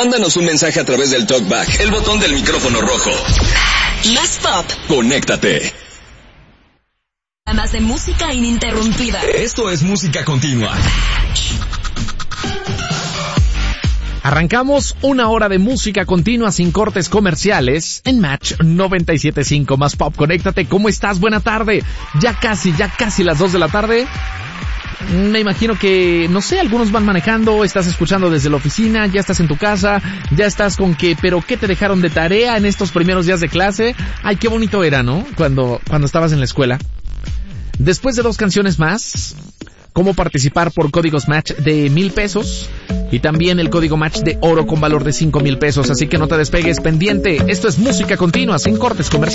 Mándanos un mensaje a través del TalkBack, el botón del micrófono rojo. Más pop. Conéctate. Más de música ininterrumpida. Esto es música continua. Arrancamos una hora de música continua sin cortes comerciales en Match 97.5 Más Pop. Conéctate, ¿cómo estás? Buena tarde. Ya casi las 2 de la tarde. Me imagino que, no sé, algunos van manejando, estás escuchando desde la oficina, ya estás en tu casa, ya estás con que, pero ¿qué te dejaron de tarea en estos primeros días de clase? Ay, qué bonito era, ¿no? Cuando estabas en la escuela. Después de 2 canciones más, cómo participar por códigos Match de 1,000 pesos y también el código Match de oro con valor de 5,000 pesos. Así que no te despegues, pendiente. Esto es música continua sin cortes comerciales.